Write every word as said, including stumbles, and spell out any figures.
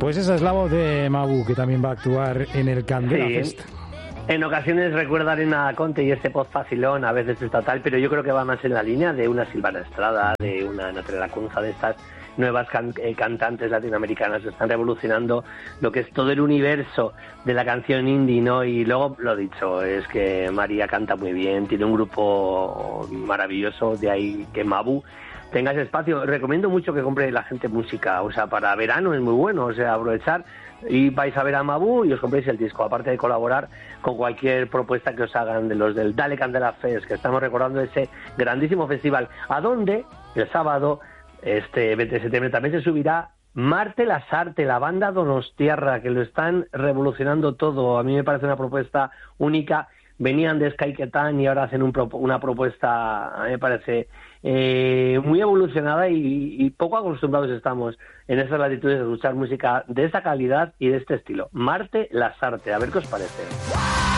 Pues esa es la voz de Mabú, que también va a actuar en el Candela Sí. Fest. En ocasiones recuerda a Arena Conte y este post facilón, a veces estatal, pero yo creo que va más en la línea de una Silvana Estrada, de una Natalia Lacunza, de estas nuevas can- eh, cantantes latinoamericanas que están revolucionando lo que es todo el universo de la canción indie, ¿no? Y luego, lo dicho, es que María canta muy bien, tiene un grupo maravilloso, de ahí que Mabú tenga ese espacio. Recomiendo mucho que compre la gente música, o sea, para verano es muy bueno, o sea, aprovechar y vais a ver a Mabú y os compréis el disco, aparte de colaborar con cualquier propuesta que os hagan de los del Dale Candela Fest, que estamos recordando ese grandísimo festival, a donde el sábado, este veinte de septiembre, también se subirá Marte Lasarte, la banda donostiarra, que lo están revolucionando todo. A mí me parece una propuesta única. Venían de Sky Ketán y ahora hacen un pro, una propuesta, a mí me parece eh, muy evolucionada y, y poco acostumbrados estamos en esas latitudes de escuchar música de esta calidad y de este estilo. Marte Lasarte, a ver qué os parece.